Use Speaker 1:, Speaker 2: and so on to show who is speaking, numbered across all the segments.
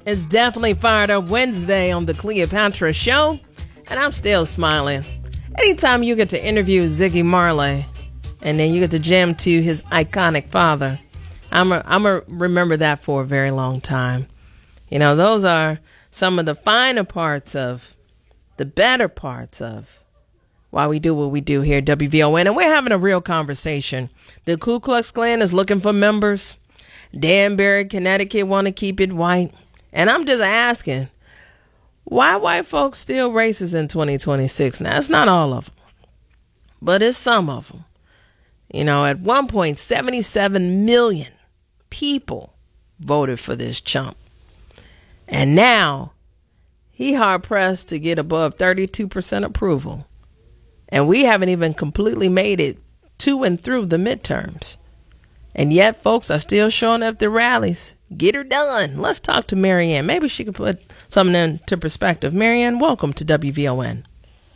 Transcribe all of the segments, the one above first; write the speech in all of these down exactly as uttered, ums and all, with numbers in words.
Speaker 1: It's definitely Fired Up Wednesday on the Cleopatra Show, and I'm still smiling. Anytime you get to interview Ziggy Marley, and then you get to jam to his iconic father, I'm a, I'm a remember that for a very long time. You know, those are some of the finer parts of, the better parts of why we do what we do here at W V O N, and we're having a real conversation. The Ku Klux Klan is looking for members. Danbury, Connecticut want to keep it white. And I'm just asking, why white folks still racist in twenty twenty-six? Now, it's not all of them, but it's some of them. You know, at one point, seventy-seven million people voted for this chump. And now, he hard-pressed to get above thirty-two percent approval. And we haven't even completely made it to and through the midterms. And yet, folks are still showing up to rallies. Get her done. Let's talk to Marianne. Maybe she can put something into perspective. Marianne, welcome to W V O N.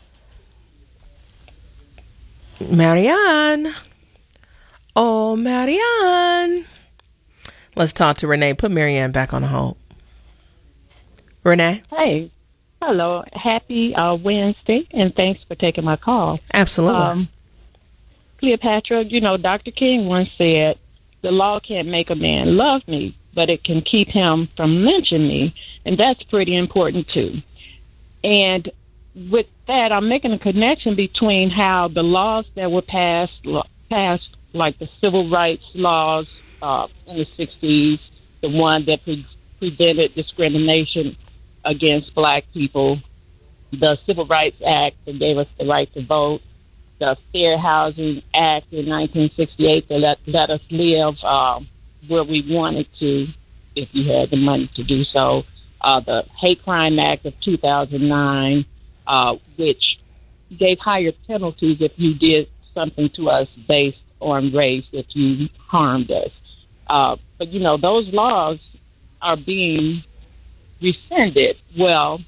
Speaker 1: Marianne. Oh, Marianne. Let's talk to Renee. Put Marianne back on the hold. Renee.
Speaker 2: Hey. Hello. Happy uh, Wednesday, and thanks for taking my call.
Speaker 1: Absolutely. Um,
Speaker 2: Cleopatra, you know, Doctor King once said, the law can't make a man love me, but it can keep him from lynching me. And that's pretty important, too. And with that, I'm making a connection between how the laws that were passed, passed like the civil rights laws uh, in the sixties, the one that pre- prevented discrimination against black people, the Civil Rights Act that gave us the right to vote, the Fair Housing Act in nineteen sixty-eight that let, let us live uh, where we wanted to if you had the money to do so. Uh, the Hate Crime Act of two thousand nine, uh, which gave higher penalties if you did something to us based on race, if you harmed us. Uh, but, you know, those laws are being rescinded. Well,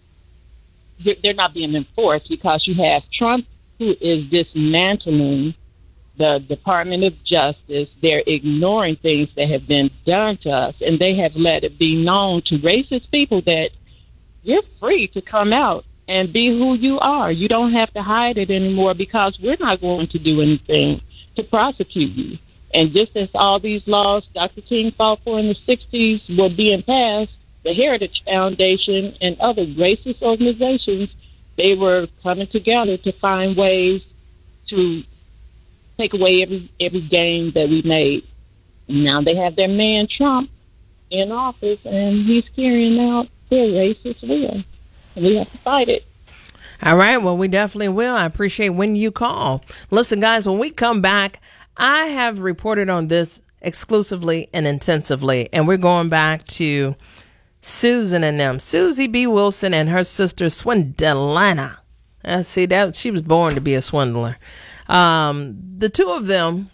Speaker 2: they're not being enforced because you have Trump, who is dismantling the Department of Justice. They're ignoring things that have been done to us, and they have let it be known to racist people that you're free to come out and be who you are. You don't have to hide it anymore because we're not going to do anything to prosecute you. And just as all these laws Doctor King fought for in the sixties were being passed, the Heritage Foundation and other racist organizations, they were coming together to find ways to take away every every gain that we made. Now they have their man Trump in office, and he's carrying out their racist will. And we have to fight it.
Speaker 1: All right. Well, we definitely will. I appreciate when you call. Listen, guys, when we come back, I have reported on this exclusively and intensively, and we're going back to Susan and them. Susie B. Wilson and her sister Swindlana. I see that she was born to be a swindler. Um, the two of them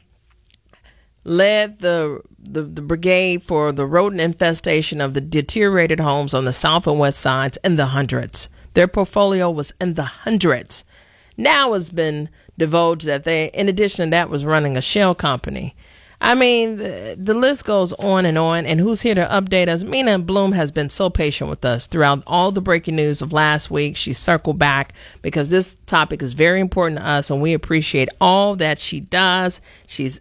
Speaker 1: led the, the the brigade for the rodent infestation of the deteriorated homes on the south and west sides in the hundreds. Their portfolio was in the hundreds. Now it's been divulged that they, in addition to that, was running a shell company. I mean, the, the list goes on and on. And who's here to update us? Mina Bloom has been so patient with us throughout all the breaking news of last week. She circled back because this topic is very important to us, and we appreciate all that she does. She's